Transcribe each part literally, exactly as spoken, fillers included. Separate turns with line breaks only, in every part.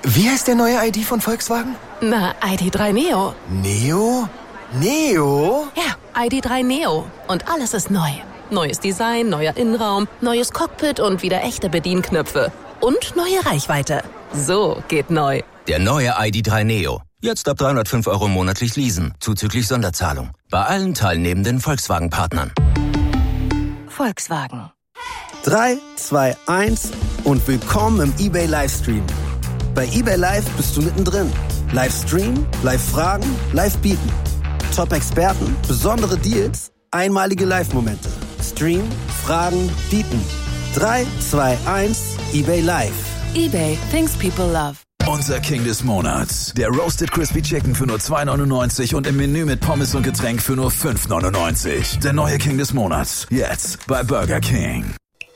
Wie heißt der neue I D von Volkswagen?
Na, I D drei Neo.
Neo? Neo?
Ja, I D drei Neo. Und alles ist neu. Neues Design, neuer Innenraum, neues Cockpit und wieder echte Bedienknöpfe. Und neue Reichweite. So geht neu.
Der neue I D drei Neo. Jetzt ab dreihundertfünf Euro monatlich leasen, zuzüglich Sonderzahlung. Bei allen teilnehmenden Volkswagen-Partnern.
Volkswagen.
drei, zwei, eins und willkommen im eBay Livestream. Bei eBay Live bist du mittendrin. Livestream, Live-Fragen, Live-Bieten. Top-Experten, besondere Deals, einmalige Live-Momente. Stream, Fragen, Bieten. drei, zwei, eins, eBay Live.
eBay, things people love.
Unser King des Monats. Der Roasted Crispy Chicken für nur zwei neunundneunzig und im Menü mit Pommes und Getränk für nur fünf neunundneunzig. Der neue King des Monats. Jetzt bei Burger King.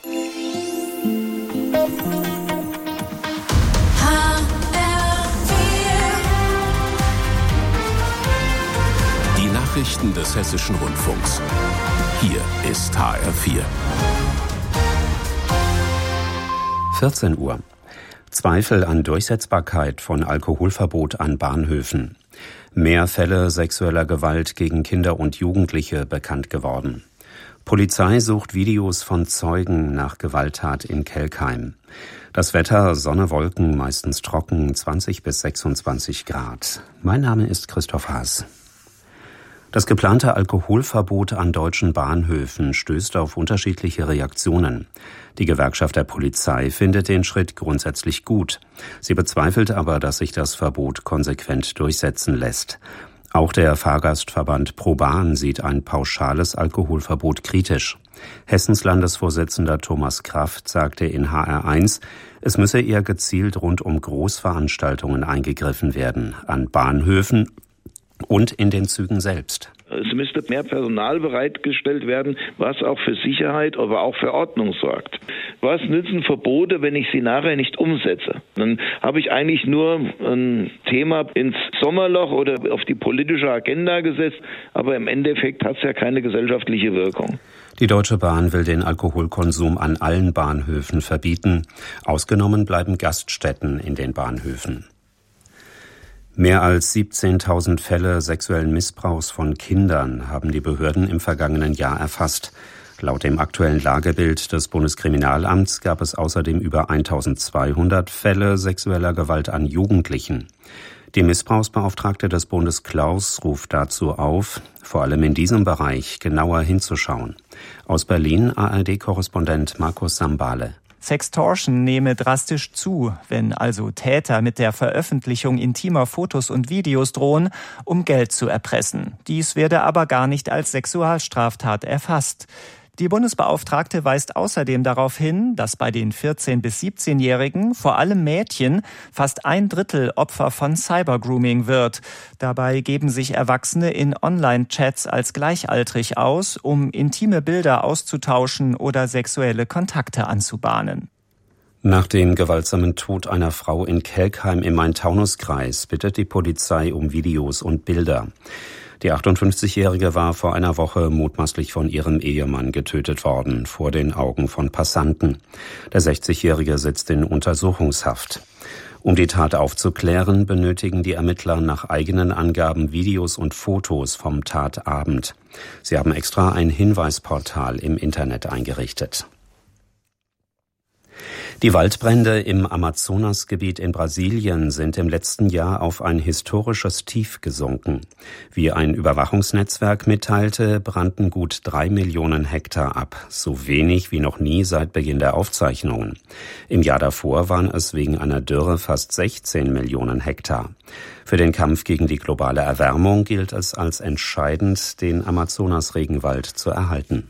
Die Nachrichten des Hessischen Rundfunks. Hier ist H R vier.
vierzehn Uhr. Zweifel an Durchsetzbarkeit von Alkoholverbot an Bahnhöfen. Mehr Fälle sexueller Gewalt gegen Kinder und Jugendliche bekannt geworden. Polizei sucht Videos von Zeugen nach Gewalttat in Kelkheim. Das Wetter, Sonne, Wolken, meistens trocken, zwanzig bis sechsundzwanzig Grad. Mein Name ist Christoph Haas. Das geplante Alkoholverbot an deutschen Bahnhöfen stößt auf unterschiedliche Reaktionen. Die Gewerkschaft der Polizei findet den Schritt grundsätzlich gut. Sie bezweifelt aber, dass sich das Verbot konsequent durchsetzen lässt. Auch der Fahrgastverband ProBahn sieht ein pauschales Alkoholverbot kritisch. Hessens Landesvorsitzender Thomas Kraft sagte in H R eins, es müsse eher gezielt rund um Großveranstaltungen eingegriffen werden, an Bahnhöfen und in den Zügen selbst.
Es müsste mehr Personal bereitgestellt werden, was auch für Sicherheit, aber auch für Ordnung sorgt. Was nützen Verbote, wenn ich sie nachher nicht umsetze? Dann habe ich eigentlich nur ein Thema ins Sommerloch oder auf die politische Agenda gesetzt, aber im Endeffekt hat es ja keine gesellschaftliche Wirkung.
Die Deutsche Bahn will den Alkoholkonsum an allen Bahnhöfen verbieten. Ausgenommen bleiben Gaststätten in den Bahnhöfen. Mehr als siebzehntausend Fälle sexuellen Missbrauchs von Kindern haben die Behörden im vergangenen Jahr erfasst. Laut dem aktuellen Lagebild des Bundeskriminalamts gab es außerdem über eintausendzweihundert Fälle sexueller Gewalt an Jugendlichen. Die Missbrauchsbeauftragte des Bundes Klaus ruft dazu auf, vor allem in diesem Bereich genauer hinzuschauen. Aus Berlin A R D-Korrespondent Markus Sambale.
Sextortion nehme drastisch zu, wenn also Täter mit der Veröffentlichung intimer Fotos und Videos drohen, um Geld zu erpressen. Dies werde aber gar nicht als Sexualstraftat erfasst. Die Bundesbeauftragte weist außerdem darauf hin, dass bei den vierzehn- bis siebzehnjährigen, vor allem Mädchen, fast ein Drittel Opfer von Cybergrooming wird. Dabei geben sich Erwachsene in Online-Chats als gleichaltrig aus, um intime Bilder auszutauschen oder sexuelle Kontakte anzubahnen.
Nach dem gewaltsamen Tod einer Frau in Kelkheim im Main-Taunus-Kreis bittet die Polizei um Videos und Bilder. Die achtundfünfzigjährige war vor einer Woche mutmaßlich von ihrem Ehemann getötet worden, vor den Augen von Passanten. Der sechzigjährige sitzt in Untersuchungshaft. Um die Tat aufzuklären, benötigen die Ermittler nach eigenen Angaben Videos und Fotos vom Tatabend. Sie haben extra ein Hinweisportal im Internet eingerichtet. Die Waldbrände im Amazonasgebiet in Brasilien sind im letzten Jahr auf ein historisches Tief gesunken. Wie ein Überwachungsnetzwerk mitteilte, brannten gut drei Millionen Hektar ab, so wenig wie noch nie seit Beginn der Aufzeichnungen. Im Jahr davor waren es wegen einer Dürre fast sechzehn Millionen Hektar. Für den Kampf gegen die globale Erwärmung gilt es als entscheidend, den Amazonas-Regenwald zu erhalten.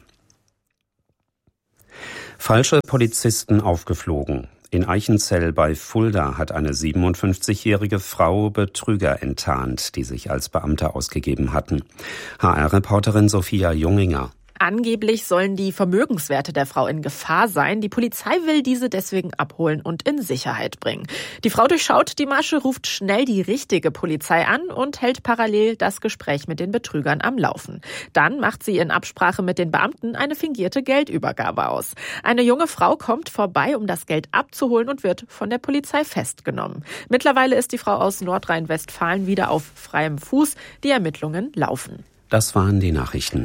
Falsche Polizisten aufgeflogen. In Eichenzell bei Fulda hat eine siebenundfünfzigjährige Frau Betrüger enttarnt, die sich als Beamte ausgegeben hatten. H R-Reporterin Sophia Junginger.
Angeblich sollen die Vermögenswerte der Frau in Gefahr sein. Die Polizei will diese deswegen abholen und in Sicherheit bringen. Die Frau durchschaut die Masche, ruft schnell die richtige Polizei an und hält parallel das Gespräch mit den Betrügern am Laufen. Dann macht sie in Absprache mit den Beamten eine fingierte Geldübergabe aus. Eine junge Frau kommt vorbei, um das Geld abzuholen und wird von der Polizei festgenommen. Mittlerweile ist die Frau aus Nordrhein-Westfalen wieder auf freiem Fuß. Die Ermittlungen laufen.
Das waren die Nachrichten.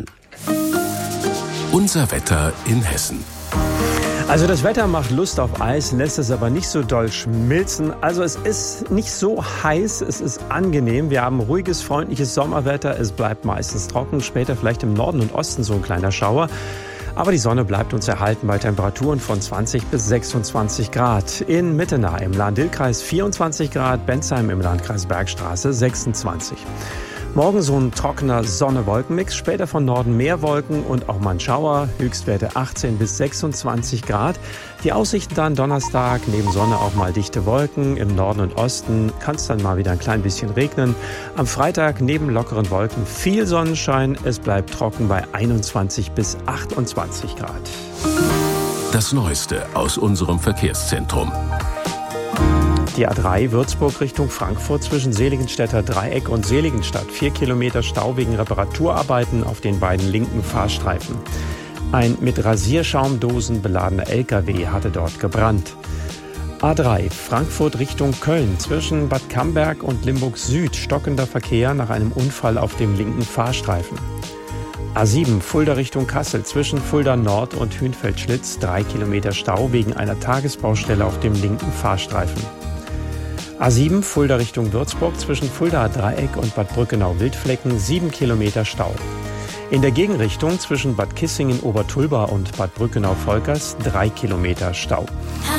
Unser Wetter in Hessen.
Also das Wetter macht Lust auf Eis, lässt es aber nicht so doll schmilzen. Also es ist nicht so heiß, es ist angenehm. Wir haben ruhiges, freundliches Sommerwetter. Es bleibt meistens trocken, später vielleicht im Norden und Osten so ein kleiner Schauer. Aber die Sonne bleibt uns erhalten bei Temperaturen von zwanzig bis sechsundzwanzig Grad. In Mittenau im Lahn-Dill-Kreis vierundzwanzig Grad, Bensheim im Landkreis Bergstraße sechsundzwanzig. Morgen so ein trockener Sonne-Wolken-Mix, später von Norden mehr Wolken und auch mal ein Schauer, Höchstwerte achtzehn bis sechsundzwanzig Grad. Die Aussichten dann Donnerstag, neben Sonne auch mal dichte Wolken, im Norden und Osten kann es dann mal wieder ein klein bisschen regnen. Am Freitag neben lockeren Wolken viel Sonnenschein, es bleibt trocken bei einundzwanzig bis achtundzwanzig Grad.
Das Neueste aus unserem Verkehrszentrum.
Die A drei Würzburg Richtung Frankfurt zwischen Seligenstädter Dreieck und Seligenstadt. Vier Kilometer Stau wegen Reparaturarbeiten auf den beiden linken Fahrstreifen. Ein mit Rasierschaumdosen beladener L K W hatte dort gebrannt. A drei Frankfurt Richtung Köln zwischen Bad Camberg und Limburg Süd. Stockender Verkehr nach einem Unfall auf dem linken Fahrstreifen. A sieben Fulda Richtung Kassel zwischen Fulda Nord und Hünfeld-Schlitz. Drei Kilometer Stau wegen einer Tagesbaustelle auf dem linken Fahrstreifen. A sieben Fulda Richtung Würzburg zwischen Fulda Dreieck und Bad Brückenau-Wildflecken sieben Kilometer Stau. In der Gegenrichtung zwischen Bad Kissingen Obertulba und Bad Brückenau-Volkers drei Kilometer Stau.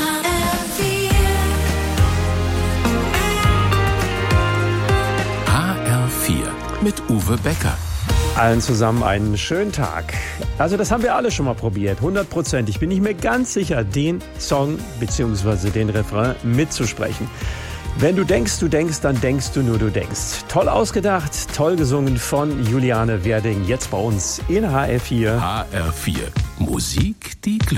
H R vier mit Uwe Becker.
Allen zusammen einen schönen Tag. Also das haben wir alle schon mal probiert, hundert Prozent. Ich bin nicht mehr ganz sicher, den Song bzw. den Refrain mitzusprechen. Wenn du denkst, du denkst, dann denkst du nur, du denkst. Toll ausgedacht, toll gesungen von Juliane Werding. Jetzt bei uns in H R vier.
H R vier. Musik, die Glück